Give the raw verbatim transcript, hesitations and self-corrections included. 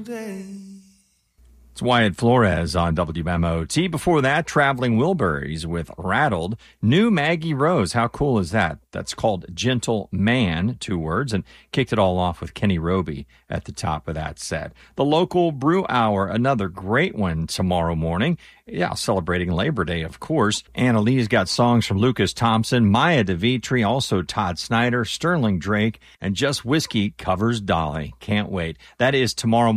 It's Wyatt Flores on W M O T. Before that, Traveling Wilburys with Rattled. New Maggie Rose. How cool is that? That's called Gentle Man, two words, and kicked it all off with Kenny Roby at the top of that set. The local brew hour, another great one tomorrow morning. Yeah, celebrating Labor Day, of course. Anna Lee's got songs from Lucas Thompson, Maya DeVitri, also Todd Snyder, Sterling Drake, and Just Whiskey covers Dolly. Can't wait. That is tomorrow